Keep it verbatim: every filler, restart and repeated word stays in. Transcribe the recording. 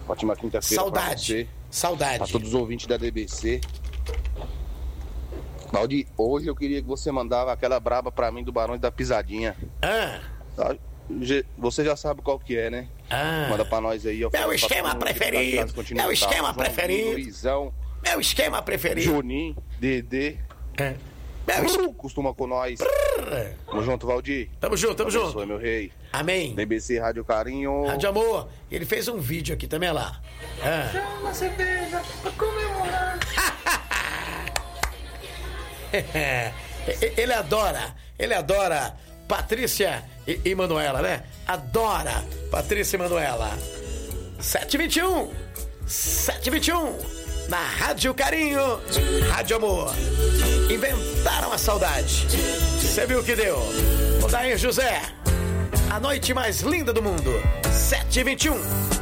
Ótima quinta-feira. Saudade. Pra você, Saudade. pra todos os ouvintes da D B C. Valdir, hoje eu queria que você mandava aquela braba pra mim do Barões da Pisadinha. Ah. Você já sabe qual que é, né? Ah. Manda pra nós aí. Meu esquema preferido. Meu esquema preferido. Luizão. Meu esquema preferido. Juninho, Dedê. É. Meu esquema. Costuma com nós. Tamo junto, Valdir. Tamo junto, tamo junto. Abençoe, meu rei. Amém. D B C Rádio Carinho. Rádio Amor. Ele fez um vídeo aqui também, olha lá. Ah. Chama a cerveja pra comemorar. Ele adora, ele adora Patrícia e, e Manuela, né? Adora Patrícia e Manuela. sete e vinte e um, sete e vinte e um, na Rádio Carinho, Rádio Amor. Inventaram a saudade. Você viu o que deu? Odair José, a noite mais linda do mundo. sete e vinte e um.